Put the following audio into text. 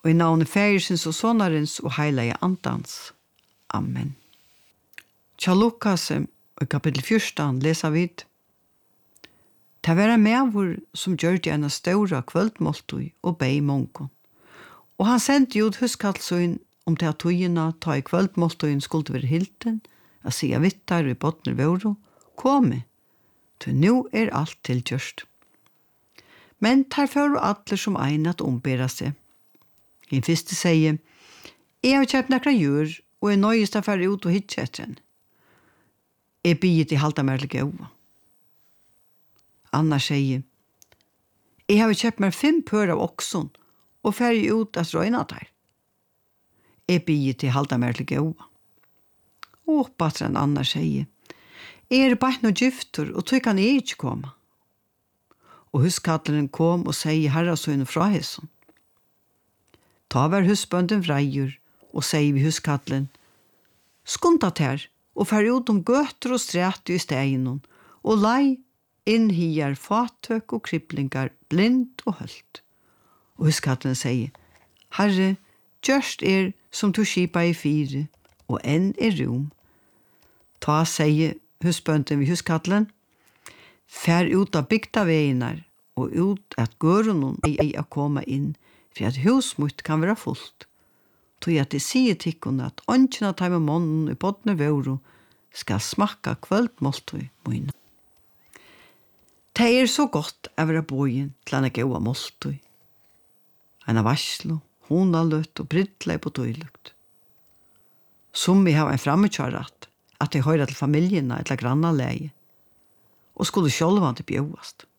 Og i navnet Færisens og Sonarens og heilige andans. Amen. Tja Lukas, i kapittel 14, leser vi: «Ta vera mevor som gjør det en stora kvöldmåltøy og bei mongon. Og han sendte ut huskallsøyn om til at tøyina ta i kvöldmåltøyen skulle være hilten, a sia vittar i botner våro, komi, til nu alt tilgjørst. Men tar for alle som ein at ombera seg. I første sier, jeg har kjøpt nekra jør, og er nøyest av færre ut og hitje etter henne. Jeg byr til halda mer til gåa. Anna sier, jeg har kjøpt meg 5 pør av okson, og færre ut at røyna der. Jeg byr til halda mer til gåa. Og oppatren Anna sier, jeg er bare noe gifter, og tog kan jeg ikke komme. Og huskattleren kom og sier herrasøyne fra hesson. Ta var husbønden vreier, og sier vi huskattelen, skundat her, og fer ut om gøter og stræt i stegnen, og lei inn hier fatøk og kriblingar, blind og hølt. Og huskattelen sier, Herre, gjørst som du skipa i 4, og enn rom. Ta sier husbønden vi huskattelen, fer ut av bygda veinar, og ut at gørunnen ei a koma inn, for at husmutt kan være fullt. Tog at det sier tikkene at ånden av med månen i bodne våro skal smakka kvöldmåltøy møyne. Det så godt å være bojen til han gåa måltøy. Han varslo, honaløtt og brytleg på tøylukt. Som vi har en frammekjørat, at de høyre til familiene eller grannaleie, og skulle sjølva til bjøvast.